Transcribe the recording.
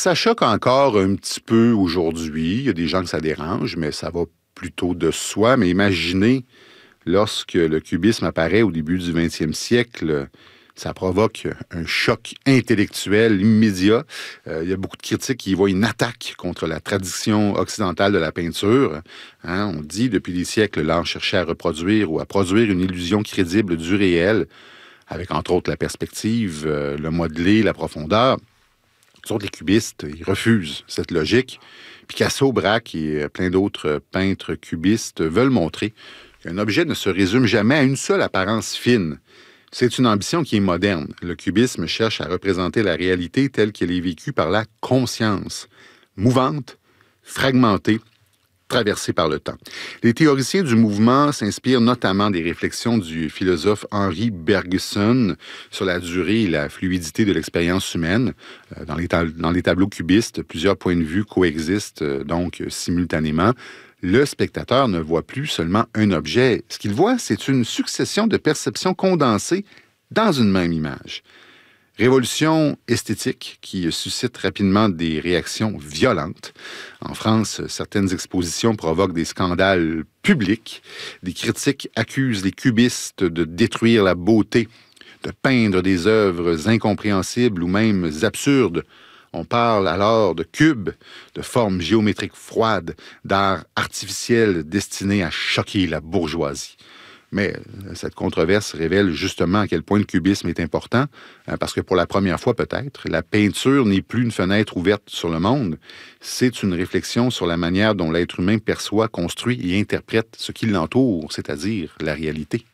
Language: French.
Ça choque encore un petit peu aujourd'hui. Il y a des gens que ça dérange, mais ça va plutôt de soi. Mais imaginez, lorsque le cubisme apparaît au début du 20e siècle, ça provoque un choc intellectuel immédiat. Il y a beaucoup de critiques qui y voient une attaque contre la tradition occidentale de la peinture. Hein, on dit depuis des siècles, l'art cherchait à reproduire ou à produire une illusion crédible du réel, avec entre autres la perspective, le modelé, la profondeur. Les cubistes, ils refusent cette logique. Picasso, Braque et plein d'autres peintres cubistes veulent montrer qu'un objet ne se résume jamais à une seule apparence fine. C'est une ambition qui est moderne. Le cubisme cherche à représenter la réalité telle qu'elle est vécue par la conscience, mouvante, fragmentée, traversée par le temps. Les théoriciens du mouvement s'inspirent notamment des réflexions du philosophe Henri Bergson sur la durée et la fluidité de l'expérience humaine. Dans les tableaux cubistes, plusieurs points de vue coexistent donc simultanément. Le spectateur ne voit plus seulement un objet. Ce qu'il voit, c'est une succession de perceptions condensées dans une même image. Révolution esthétique qui suscite rapidement des réactions violentes. En France, certaines expositions provoquent des scandales publics. Des critiques accusent les cubistes de détruire la beauté, de peindre des œuvres incompréhensibles ou même absurdes. On parle alors de cubes, de formes géométriques froides, d'art artificiel destiné à choquer la bourgeoisie. Mais cette controverse révèle justement à quel point le cubisme est important, parce que pour la première fois peut-être, la peinture n'est plus une fenêtre ouverte sur le monde, c'est une réflexion sur la manière dont l'être humain perçoit, construit et interprète ce qui l'entoure, c'est-à-dire la réalité.